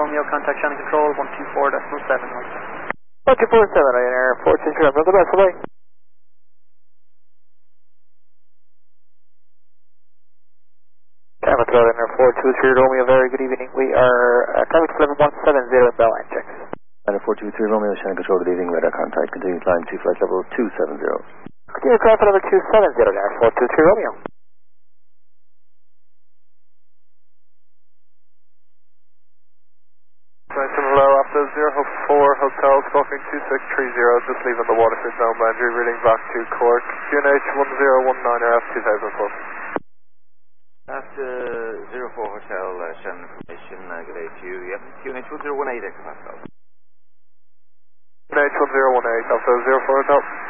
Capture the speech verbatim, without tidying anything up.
Romeo, contact Shannon Control, one two four decimal seven. one two four seven, Ryanair, four two three, all the best, bye. Cameron Ryanair, four two three, Romeo, very good evening. We are uh, traffic level one seven zero, bell line checks. Ryanair four two three, Romeo, Shannon Control, good evening, radar contact, continue climb to flight level two seven zero. Continue climb for level two seven zero, Ryanair, four two three, Romeo. Hello, after zero four Hotel, stalking two six three zero, just leaving the Waterford zone boundary, reading back to Cork, Q N H one zero one nine R F two thousand four. After zero four Hotel, uh, Shannon information, uh, good day to you, yep, Q N H one zero one eight, Echo Pascal. Q N H one zero one eight, after zero four Hotel.